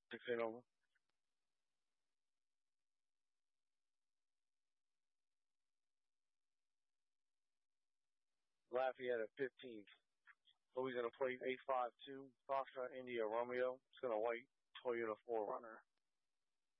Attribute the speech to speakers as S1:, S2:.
S1: 16 over. Lafayette at 15. Louis going to play 8-5-2. Foxtrot India Romeo. It's going to wait. Toyota 4 runner.